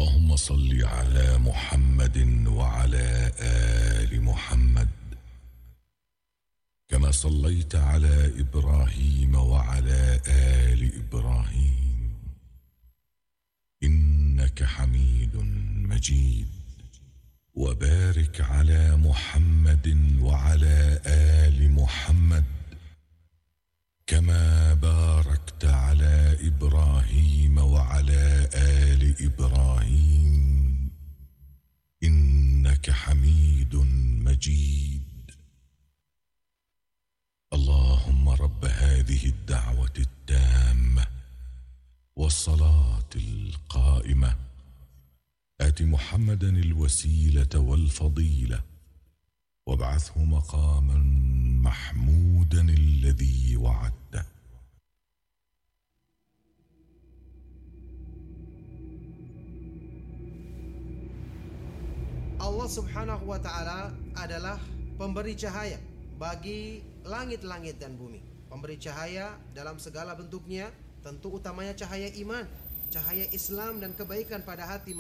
اللهم صل على محمد وعلى آل محمد كما صليت على إبراهيم وعلى آل إبراهيم إنك حميد مجيد. وبارك على محمد وعلى آل محمد كما باركت على إبراهيم وعلى آل إبراهيم إنك حميد مجيد. اللهم رب هذه الدعوة التامة والصلاة القائمة آت محمدا الوسيلة والفضيلة وابعثه مقاما محمودا الذي وعدته. Allah subhanahu wa ta'ala adalah pemberi cahaya bagi langit-langit dan bumi. Pemberi cahaya dalam segala bentuknya, tentu utamanya cahaya iman, cahaya Islam dan kebaikan pada hati